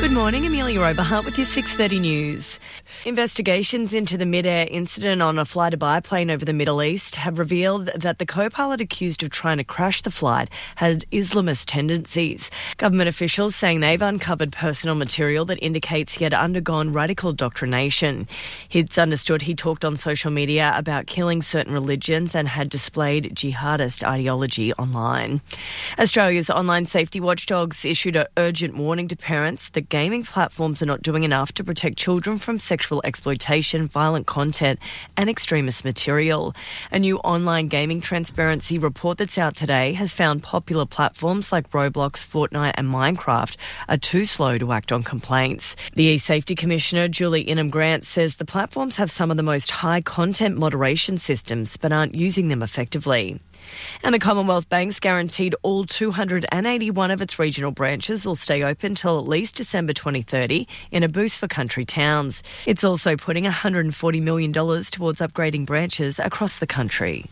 Good morning, Amelia Oberhart with your 6:30 news. Investigations into the mid-air incident on a flight a biplane over the Middle East have revealed that the co-pilot accused of trying to crash the flight had Islamist tendencies. Government officials saying they've uncovered personal material that indicates he had undergone radical indoctrination. It's understood he talked on social media about killing certain religions and had displayed jihadist ideology online. Australia's online safety watchdogs issued an urgent warning to parents that gaming platforms are not doing enough to protect children from sexual exploitation, violent content and extremist material. A new online gaming transparency report that's out today has found popular platforms like Roblox, Fortnite and Minecraft are too slow to act on complaints. The E-Safety Commissioner, Julie Ingham-Grant, says the platforms have some of the most high content moderation systems but aren't using them effectively. And the Commonwealth Bank's guaranteed all 281 of its regional branches will stay open till at least December 2030 in a boost for country towns. It's also putting $140 million towards upgrading branches across the country.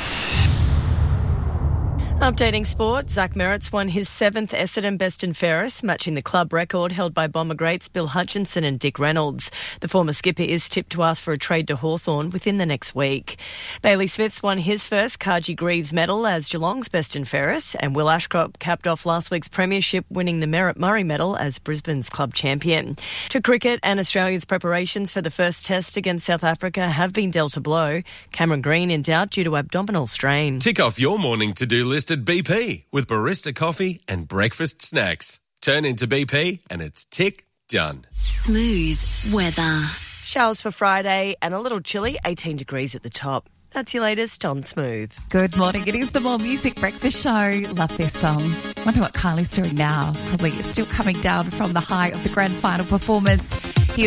Updating sport, Zach Merritt's won his 7th Essendon Best and Fairest, matching the club record held by Bomber greats Bill Hutchinson and Dick Reynolds. The former skipper is tipped to ask for a trade to Hawthorn within the next week. Bailey Smith's won his first Cargie Greaves medal as Geelong's Best and Fairest, and Will Ashcroft capped off last week's premiership, winning the Merritt Murray medal as Brisbane's club champion. To cricket, and Australia's preparations for the first test against South Africa have been dealt a blow. Cameron Green in doubt due to abdominal strain. Tick off your morning to-do list at BP with barista coffee and breakfast snacks. Turn into BP and it's tick done. Smooth weather. Showers for Friday and a little chilly, 18 degrees at the top. That's your latest on Smooth. Good morning. It is the More Music Breakfast Show. Love this song. Wonder what Kylie's doing now. Probably still coming down from the high of the grand final performance